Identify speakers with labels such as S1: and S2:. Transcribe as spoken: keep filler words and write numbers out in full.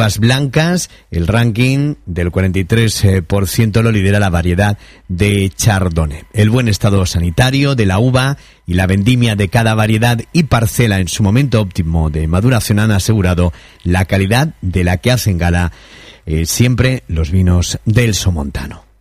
S1: uvas blancas, el ranking del cuarenta y tres por ciento lo lidera la variedad de Chardonnay. El buen estado sanitario de la uva y la vendimia de cada variedad y parcela en su momento óptimo de maduración han asegurado la calidad de la que hacen gala eh, siempre los vinos del Somontano.